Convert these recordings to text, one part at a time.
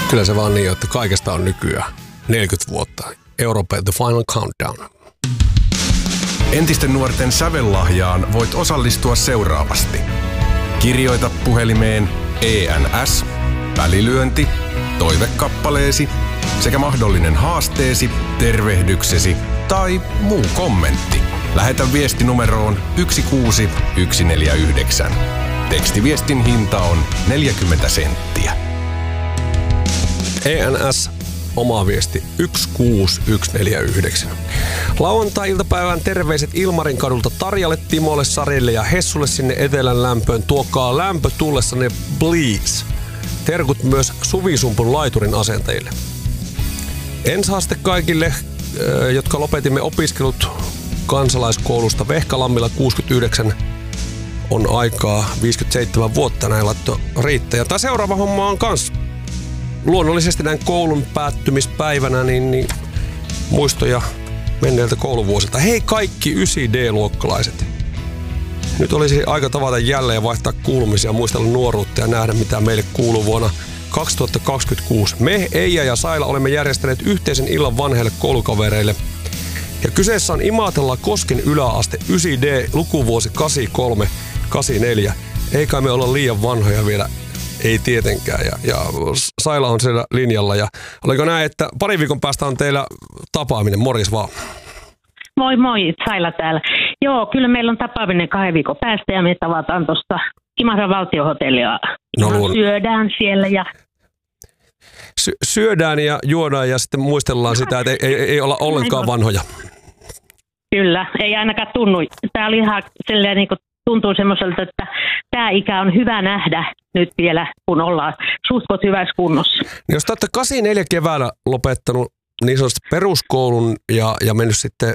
Kyllä se vaan niin, että kaikesta on nykyään 40 vuotta. Europe The Final Countdown. Entisten nuorten sävellahjaan voit osallistua seuraavasti. Kirjoita puhelimeen ENS, välilyönti, toivekappaleesi sekä mahdollinen haasteesi, tervehdyksesi tai muu kommentti. Lähetä viesti numeroon 16149. Tekstiviestin hinta on 40 senttiä. ENS, oma viesti 16149. Lauantai-iltapäivän terveiset Ilmarin kadulta Tarjalle, Timolle, Sarille ja Hessulle sinne etelän lämpöön. Tuokaa lämpö tullessanne, please. Terkut myös Suvisumpun laiturin asentajille. Ensihaaste kaikille, jotka lopetimme opiskelut kansalaiskoulusta Vehkalammilla 69 on aikaa 57 vuotta, näin laittoi Riittäjä. Tämä seuraava homma on kans luonnollisesti näin koulun päättymispäivänä niin muistoja menneiltä kouluvuosilta. Hei kaikki 9D-luokkalaiset. Nyt olisi aika tavata jälleen ja vaihtaa kuulumisia, muistella nuoruutta ja nähdä mitä meille kuuluu vuonna 2026. Me, Eija ja Saila olemme järjestäneet yhteisen illan vanheille koulukavereille. Ja kyseessä on Imatella Kosken yläaste 9D lukuvuosi 83-84. Eikä me olla liian vanhoja vielä, ei tietenkään. Ja Saila on siellä linjalla. Ja oliko näin, että pari viikon päästä on teillä tapaaminen? Morjes vaan. Moi moi, Saila täällä. Joo, kyllä meillä on tapaaminen 2 viikon päästä ja me tavataan tuosta Imatran valtiohotellia. Syödään siellä ja... Syödään ja juodaan ja sitten muistellaan sitä, että ei olla ollenkaan vanhoja. Kyllä, ei ainakaan tunnu. Tämä oli ihan sellainen, niin kuin tuntuu semmoiselta, että tämä ikä on hyvä nähdä nyt vielä, kun ollaan suhtkot hyvässä kunnossa. Jos te olette 84 keväällä lopettanut niin sanotusti peruskoulun ja mennyt sitten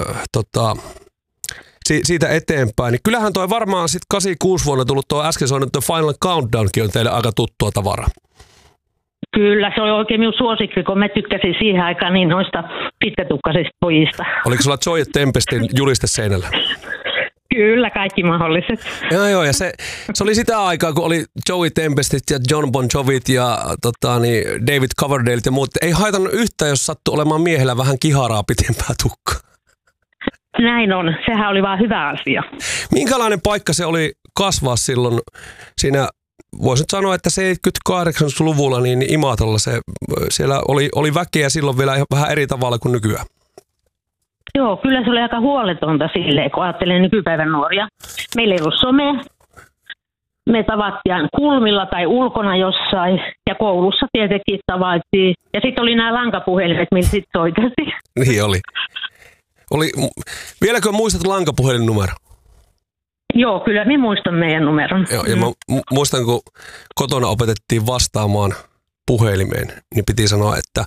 siitä eteenpäin, niin kyllähän toi varmaan sitten 86 vuonna tullut tuo äsken soinut Final Countdownkin on teille aika tuttua tavaraa. Kyllä, se oli oikein minun suosikki, kun mä tykkäsin siihen aikaan niin noista pitkätukkaisista pojista. Oliko sulla Joy Tempestin juliste seinällä? Kyllä, kaikki mahdolliset. Joo, ja se oli sitä aikaa, kun oli Joey Tempestit ja John Bon Jovit ja David Coverdale ja muut. Ei haitannut yhtään, jos sattui olemaan miehellä vähän kiharaa pitempää tukkaa. Näin on, sehän oli vaan hyvä asia. Minkälainen paikka se oli kasvaa silloin siinä, voisin sanoa, että 78-luvulla niin Imatralla siellä oli väkeä silloin vielä vähän eri tavalla kuin nykyään. Joo, kyllä se oli aika huoletonta silleen, kun ajattelee nykypäivän nuoria. Meillä ei ollut some. Me tavattiin kulmilla tai ulkona jossain ja koulussa tietenkin tavattiin. Ja sitten oli nämä lankapuhelimet, millä sitten soiteltiin. Niin oli. Vieläkö muistat lankapuhelin numero? Joo, kyllä minä muistan meidän numeron. Joo, ja mä muistan, kun kotona opetettiin vastaamaan puhelimeen, niin piti sanoa, että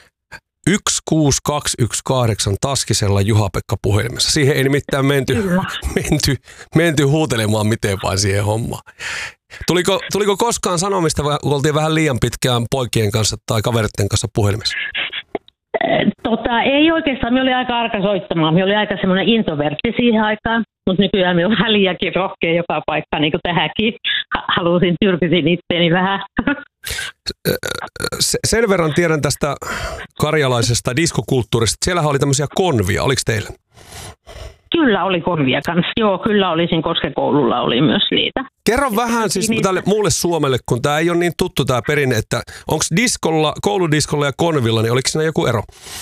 16218 Taskisella Juha-Pekka puhelimessa. Siihen ei nimittäin menty huutelemaan miten vain siihen hommaan. Tuliko koskaan sanomista, kun oltiin vähän liian pitkään poikien kanssa tai kaveritten kanssa puhelimessa? Ei oikeastaan. Minä olin aika arka soittamaan. Minä olin aika semmoinen introvertti siihen aikaan. Mutta nykyään minä olen vähän liiankin rohkea joka paikka, niin kuin tähänkin. Tyrkytin itseäni vähän. Sen verran tiedän tästä karjalaisesta diskokulttuurista. Siellähän oli tämmöisiä konvia. Oliko teillä? Kyllä oli konvia kanssa. Joo, kyllä olisin, koska koululla oli myös niitä. Kerro vähän siis tälle muulle Suomelle, kun tämä ei ole niin tuttu tämä perinne, että onko kouludiskolla ja konvilla, niin oliko siinä joku ero?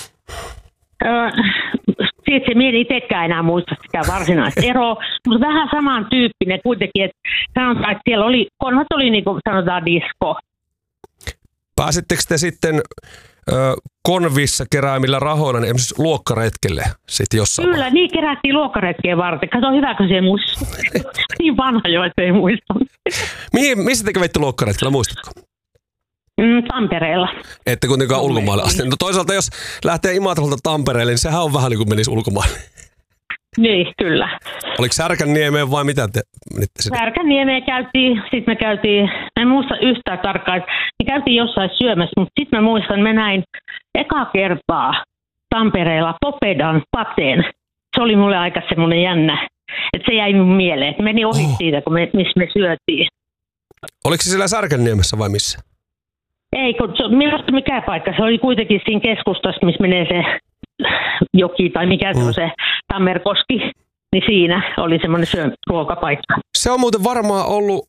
Sitten minä en itsekään enää muista sitä varsinaista eroa, mutta vähän samantyyppinen kuitenkin, että sanotaan, että siellä oli, konvat oli niin kuin sanotaan disko. Pääsittekö te sitten konvissa keräämillä rahoilla niin esimerkiksi luokkaretkelle sitten jossain? Kyllä, niin kerättiin luokkaretkeen varten. Kato, hyväkö se muista? Niin vanha jo, ettei muista. Missä te kävitte luokkaretkellä, muistatko? Tampereella. Ette kuitenkaan ulkomaille asti. No toisaalta jos lähtee Imatralta Tampereelle, niin sehän on vähän niin kuin menisi ulkomaille. Niin, kyllä. Oliko Särkänniemeen vai mitä te menitte sinne? Särkänniemeen käytiin, sitten me käytiin, en muista yhtään tarkkaan, me käytiin jossain syömässä, mutta sitten mä muistan, me näin eka kertaa Tampereella Popedan pateen. Se oli mulle aika semmoinen jännä, että se jäi mun mieleen. Meni ohi siitä, missä me syötiin. Oliko se siellä Särkänniemessä vai missä? Ei, kun minusta mikä paikka, se oli kuitenkin siinä keskustassa, missä menee se joki tai mikä se on se Tammerkoski, niin siinä oli semmoinen ruokapaikka. Se on muuten varmaan ollut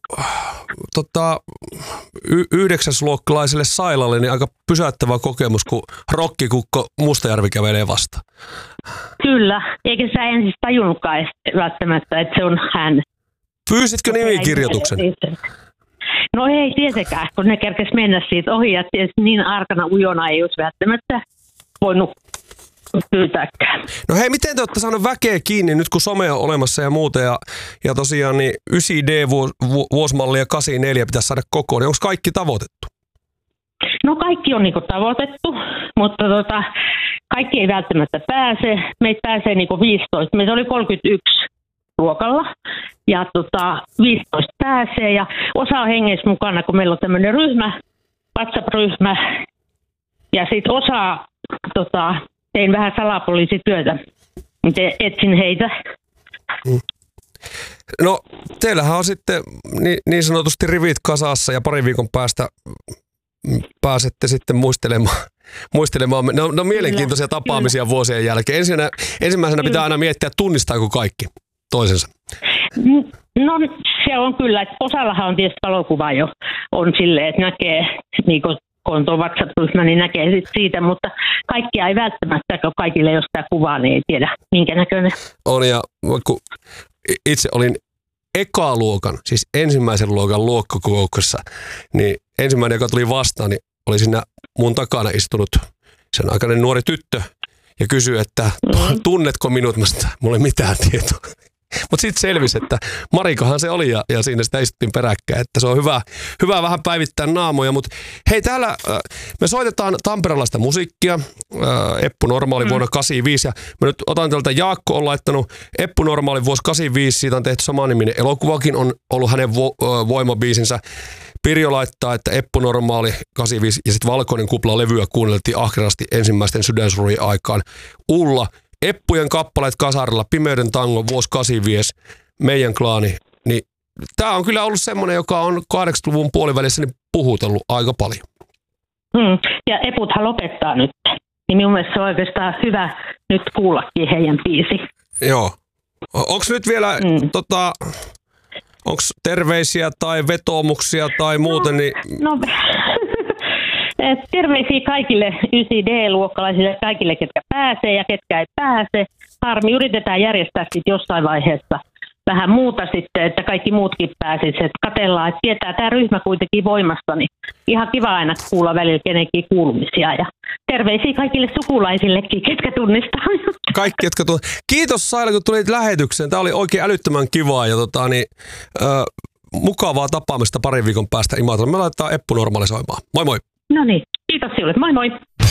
yhdeksäsluokkalaiselle Sailalle niin aika pysäyttävä kokemus, kun rokkikukko Mustajärvi kävelee vasta. Kyllä, eikä sä ensin tajunnutkaan välttämättä, että se on hän. Pyysitkö nimikirjoituksen? No ei tietenkään, kun ne kerkesi mennä siitä ohi ja tietysti niin arkana ujona ei olisi välttämättä voinut pyytääkään. No hei, miten te olette saanut väkeä kiinni nyt kun some on olemassa ja muuta ja tosiaan niin 9D vuosimalli ja 84 pitäisi saada kokoon, niin onko kaikki tavoitettu? No kaikki on niinku tavoitettu, mutta kaikki ei välttämättä pääse. Meitä pääsee niinku 15. Meitä oli 31 luokalla ja 15 pääsee ja osa on hengessä mukana, kun meillä on tämmöinen ryhmä, WhatsApp-ryhmä ja sitten osa tein vähän salapoliisityötä, etsin heitä. No teillähän on sitten niin sanotusti rivit kasassa ja parin viikon päästä pääsette sitten muistelemaan. No mielenkiintoisia tapaamisia vuosien jälkeen. Ensimmäisenä pitää aina miettiä, tunnistaako kaikki toisensa. No se on kyllä, että osallahan on tietysti valokuva jo on silleen, että näkee, niin kun on tuo WhatsApp-ryhmä, niin näkee siitä, mutta kaikkia ei välttämättä, kun kaikille ei ole sitä kuvaa, niin ei tiedä minkä näköinen. On ja kun itse olin ekaluokan, siis ensimmäisen luokan luokkakokouksessa, niin ensimmäinen, joka tuli vastaan, niin oli siinä mun takana istunut sen aikainen nuori tyttö ja kysyi, että tunnetko minut? Mulla ei mitään tietoa. Mutta sitten selvisi, että Marikahan se oli ja siinä sitä istuttiin peräkkäin, että se on hyvä vähän päivittää naamoja. Mutta hei, täällä me soitetaan tamperelaista musiikkia. Eppu Normaali vuonna 85 ja mä nyt otan tältä Jaakko on laittanut Eppu Normaali vuosi 85, siitä on tehty samaniminen elokuvakin, on ollut hänen voimabiisinsä. Pirjo laittaa, että Eppu Normaali 85 ja sitten Valkoinen kupla levyä kuunneltiin ahkerasti ensimmäisten sydänsurien aikaan. Ulla, Eppujen kappaleet kasarilla, Pimeyden tango, vuosi 85, Meidän klaani. Niin, tämä on kyllä ollut semmoinen, joka on 80-luvun puolivälissä niin puhutellut aika paljon. Ja Eputhan lopettaa nyt. Niin minun mielestä se on oikeastaan hyvä nyt kuullakin heidän biisi. Joo. Onko nyt vielä onko terveisiä tai vetoomuksia tai muuten? No terveisiä kaikille 9D-luokkalaisille, kaikille ketkä pääsee ja ketkä ei pääse. Harmi, yritetään järjestää sitten jossain vaiheessa vähän muuta sitten, että kaikki muutkin pääsisivät. Katsellaan, että tietää tämä ryhmä kuitenkin voimasta, niin ihan kiva aina kuulla välillä kenenkin kuulumisia. Ja terveisiä kaikille sukulaisillekin, ketkä tunnistaa. Kaikki, jotka Kiitos Saila, kun tulit lähetykseen. Tämä oli oikein älyttömän kivaa ja mukavaa tapaamista parin viikon päästä Imatralla. Me laitetaan Eppu Normaali soimaan. Moi moi! No niin, kiitos sinulle. Moi moi!